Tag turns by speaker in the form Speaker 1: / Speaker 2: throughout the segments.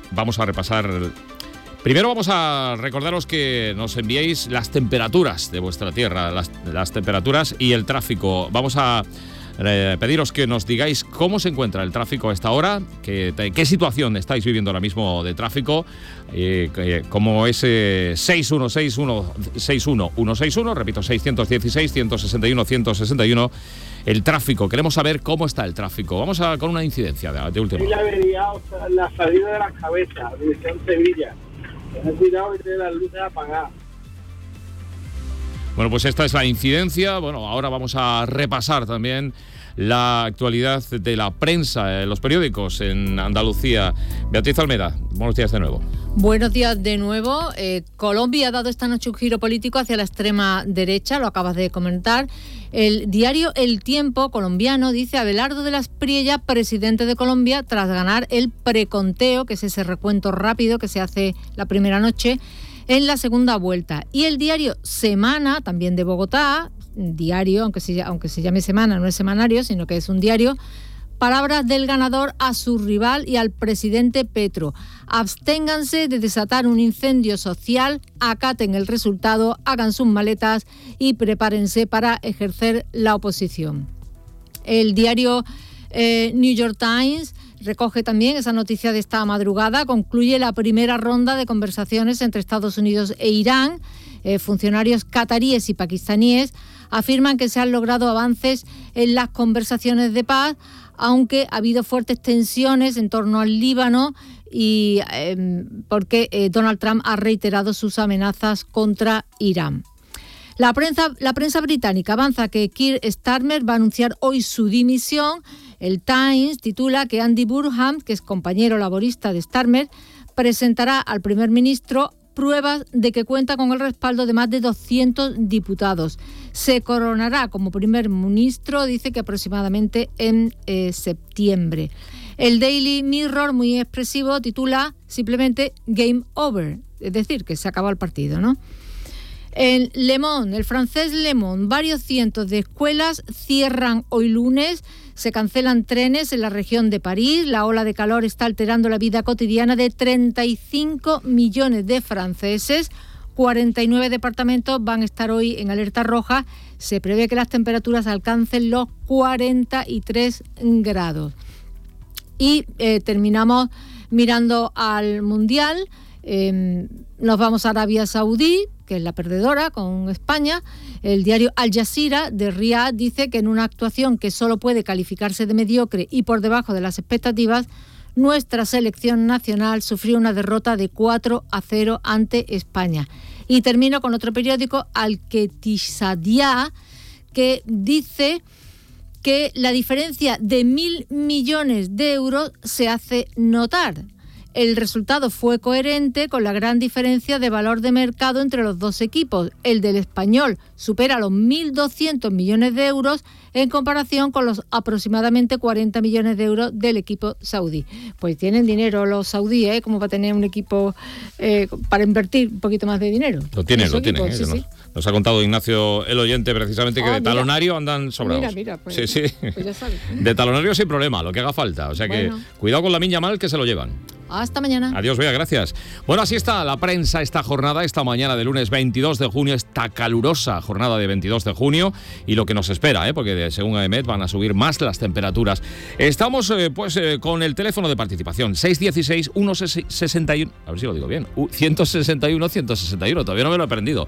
Speaker 1: vamos a repasar. Primero vamos a recordaros que nos enviéis las temperaturas de vuestra tierra, las temperaturas y el tráfico. Vamos a pediros que nos digáis cómo se encuentra el tráfico a esta hora, qué situación estáis viviendo ahora mismo de tráfico, como ese 616-161-161, repito, 616-161-161, el tráfico. Queremos saber cómo está el tráfico. Vamos con una incidencia de última hora.
Speaker 2: La avería, la salida de las cabezas, dirección Sevilla. Ten cuidado y las luces apagadas.
Speaker 1: Bueno, pues esta es la incidencia. Bueno, ahora vamos a repasar también la actualidad de la prensa, los periódicos en Andalucía. Beatriz Almeda, buenos días de nuevo.
Speaker 3: Buenos días de nuevo. Colombia ha dado esta noche un giro político hacia la extrema derecha, lo acabas de comentar. El diario El Tiempo colombiano dice: Abelardo de las Priella, presidente de Colombia, tras ganar el preconteo, que es ese recuento rápido que se hace la primera noche, en la segunda vuelta. Y el diario Semana, también de Bogotá, diario, aunque se llame Semana, no es semanario, sino que es un diario, palabras del ganador a su rival y al presidente Petro: absténganse de desatar un incendio social, acaten el resultado, hagan sus maletas y prepárense para ejercer la oposición. El diario New York Times recoge también esa noticia de esta madrugada. Concluye la primera ronda de conversaciones entre Estados Unidos e Irán. Funcionarios cataríes y pakistaníes afirman que se han logrado avances en las conversaciones de paz, aunque ha habido fuertes tensiones en torno al Líbano y porque Donald Trump ha reiterado sus amenazas contra Irán. La prensa británica avanza que Keir Starmer va a anunciar hoy su dimisión. El Times titula que Andy Burnham, que es compañero laborista de Starmer, presentará al primer ministro pruebas de que cuenta con el respaldo de más de 200 diputados. Se coronará como primer ministro, dice que aproximadamente en septiembre. El Daily Mirror, muy expresivo, titula simplemente Game Over, es decir, que se acaba el partido, ¿no? En Le Monde, el francés Le Monde, varios cientos de escuelas cierran hoy lunes, se cancelan trenes en la región de París, la ola de calor está alterando la vida cotidiana de 35 millones de franceses, 49 departamentos van a estar hoy en alerta roja, se prevé que las temperaturas alcancen los 43 grados. Y terminamos mirando al Mundial. Nos vamos a Arabia Saudí, que es la perdedora con España. El diario Al Jazeera de Riad dice que en una actuación que solo puede calificarse de mediocre y por debajo de las expectativas, nuestra selección nacional sufrió una derrota de 4-0 ante España. Y termino con otro periódico, Al-Qetisadiyah, que dice que la diferencia de 1.000 millones de euros se hace notar. El resultado fue coherente con la gran diferencia de valor de mercado entre los dos equipos. El del Español supera los 1.200 millones de euros en comparación con los aproximadamente 40 millones de euros del equipo saudí. Pues tienen dinero los saudíes, como para tener un equipo para invertir un poquito más de dinero.
Speaker 1: Lo tienen. Sí. Nos ha contado Ignacio, el oyente, precisamente, que de talonario andan sobrados.
Speaker 3: Mira, pues,
Speaker 1: sí.
Speaker 3: Pues ya sabes.
Speaker 1: De talonario sin problema, lo que haga falta. O sea que cuidado con la miña mal, que se lo llevan.
Speaker 3: Hasta mañana.
Speaker 1: Adiós, Bea, gracias. Bueno, así está la prensa esta jornada, esta mañana de lunes 22 de junio, esta calurosa jornada de 22 de junio y lo que nos espera, porque según AEMET van a subir más las temperaturas. Estamos con el teléfono de participación, 616-161, a ver si lo digo bien, 161-161, todavía no me lo he aprendido,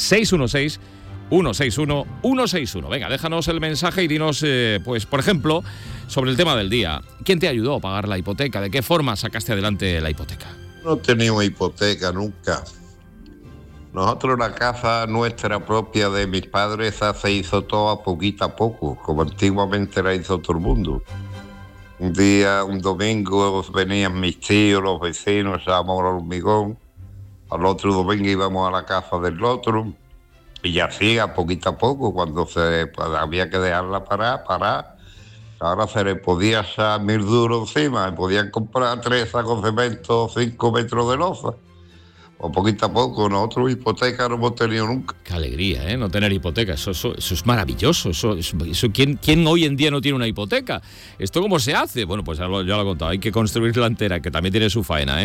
Speaker 1: 616-161-161. Venga, déjanos el mensaje y dinos, por ejemplo, sobre el tema del día. ¿Quién te ayudó a pagar la hipoteca? ¿De qué forma sacaste adelante la hipoteca?
Speaker 4: No teníamos hipoteca nunca. Nosotros, la casa nuestra propia de mis padres, se hizo todo a poco, como antiguamente la hizo todo el mundo. Un domingo venían mis tíos, los vecinos, echábamos al hormigón. Al otro domingo íbamos a la casa del otro. Y así, a poco, cuando había que dejarla parar. Ahora se le podía echar 1.000 duros encima, podían comprar 3 sacos de cemento, 5 metros de loza. O poquito a poco, nosotros hipoteca no hemos tenido nunca.
Speaker 1: Qué alegría, no tener hipoteca, eso es maravilloso. ¿Quién hoy en día no tiene una hipoteca? ¿Esto cómo se hace? Bueno, pues ya lo he contado, hay que construirla entera, que también tiene su faena,